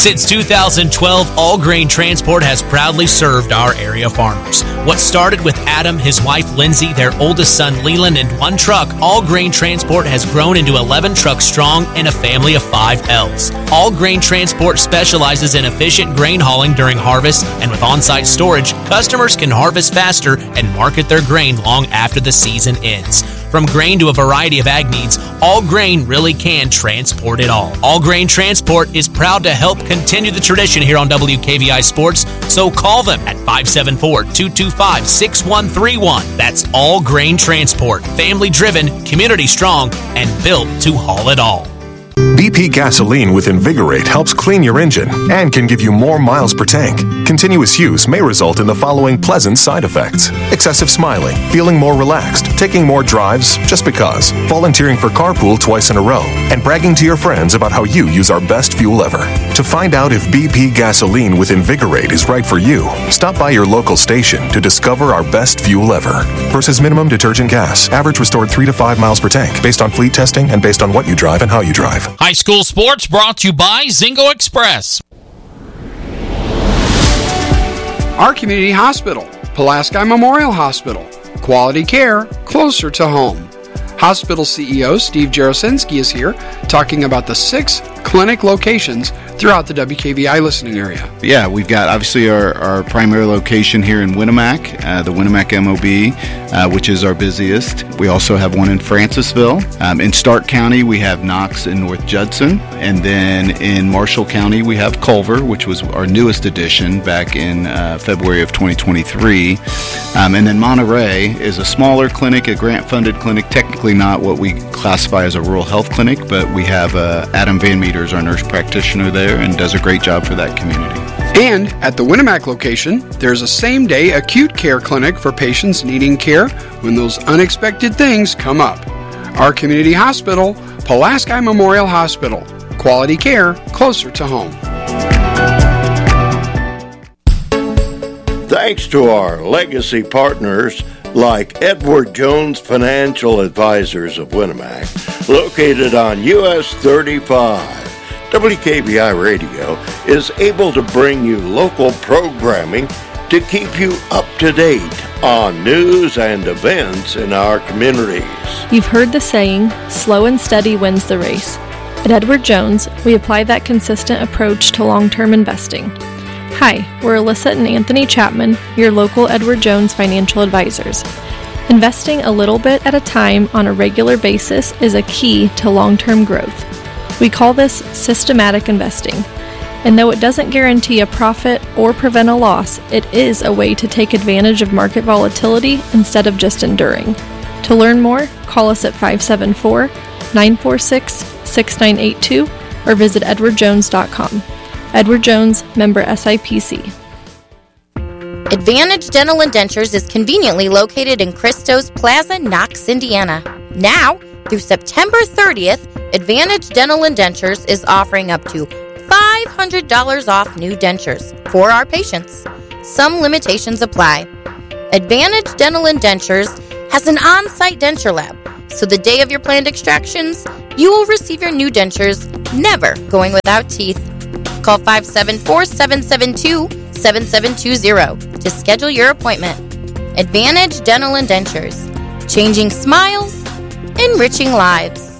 Since 2012, All Grain Transport has proudly served our area farmers. What started with Adam, his wife Lindsay, their oldest son Leland, and one truck, All Grain Transport has grown into 11 trucks strong and a family of 5 L's. All Grain Transport specializes in efficient grain hauling during harvest, and with on-site storage, customers can harvest faster and market their grain long after the season ends. From grain to a variety of ag needs, All Grain really can transport it all. All Grain Transport is proud to help continue the tradition here on WKVI Sports, so call them at 574-225-6131. That's All Grain Transport. Family driven, community strong, and built to haul it all. BP gasoline with Invigorate helps clean your engine and can give you more miles per tank. Continuous use may result in the following pleasant side effects: excessive smiling, feeling more relaxed, taking more drives just because, volunteering for carpool twice in a row, and bragging to your friends about how you use our best fuel ever. To find out if BP gasoline with Invigorate is right for you, stop by your local station to discover our best fuel ever. Versus minimum detergent gas, average restored 3 to 5 miles per tank, based on fleet testing and based on what you drive and how you drive. High school sports brought to you by Zingo Express. Our community hospital, Pulaski Memorial Hospital. Quality care closer to home. Hospital CEO Steve Jarosinski is here talking about the 6 clinic locations throughout the WKVI listening area. Yeah, we've got obviously our primary location here in Winamac, the Winamac MOB, which is our busiest. We also have one in Francisville. In Stark County, we have Knox and North Judson. And then in Marshall County, we have Culver, which was our newest addition back in February of 2023. And then Monterey is a smaller clinic, a grant-funded clinic, technically not what we classify as a rural health clinic, but we have Adam Van Meters, our nurse practitioner there, and does a great job for that community. And at the Winamac location, there's a same-day acute care clinic for patients needing care when those unexpected things come up. Our community hospital, Pulaski Memorial Hospital. Quality care closer to home. Thanks to our legacy partners like Edward Jones Financial Advisors of Winamac, located on US 35. WKBI Radio is able to bring you local programming to keep you up to date on news and events in our communities. You've heard the saying, slow and steady wins the race. At Edward Jones, we apply that consistent approach to long-term investing. Hi, we're Alyssa and Anthony Chapman, your local Edward Jones financial advisors. Investing a little bit at a time on a regular basis is a key to long-term growth. We call this systematic investing. And though it doesn't guarantee a profit or prevent a loss, it is a way to take advantage of market volatility instead of just enduring. To learn more, call us at 574-946-6982 or visit edwardjones.com. Edward Jones, member SIPC. Advantage Dental and Dentures is conveniently located in Christo's Plaza, Knox, Indiana. Now, through September 30th, Advantage Dental and Dentures is offering up to $500 off new dentures for our patients. Some limitations apply. Advantage Dental and Dentures has an on-site denture lab, so the day of your planned extractions, you will receive your new dentures, never going without teeth. Call 574-772-7720 to schedule your appointment. Advantage Dental and Dentures. Changing smiles, enriching lives.